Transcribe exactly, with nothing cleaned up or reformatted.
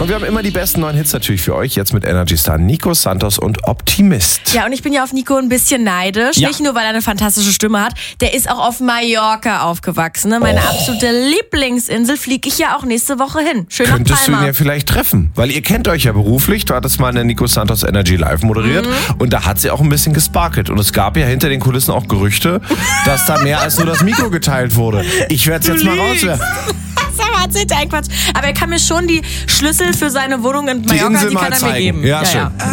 Und wir haben immer die besten neuen Hits natürlich für euch. Jetzt mit Energy Star Nico Santos und Optimist. Ja, und ich bin ja auf Nico ein bisschen neidisch. Ja. Nicht nur, weil er eine fantastische Stimme hat. Der ist auch auf Mallorca aufgewachsen. Ne? Meine Oh. absolute Lieblingsinsel, fliege ich ja auch nächste Woche hin. Schön nach Könntest du ihn Palma. ja vielleicht treffen, weil ihr kennt euch ja beruflich. Du hattest mal eine Nico Santos Energy Live moderiert Mhm. und da hat sie auch ein bisschen gesparkelt. Und es gab ja hinter den Kulissen auch Gerüchte, dass da mehr als nur das Mikro geteilt wurde. Ich werde es jetzt mal rauswerfen. Sag mal, erzählt er ein Quatsch. Aber er kann mir schon die Schlüssel für seine Wohnung in Die Mallorca, Insel die mal kann er mir zeigen. geben. Ja, schön.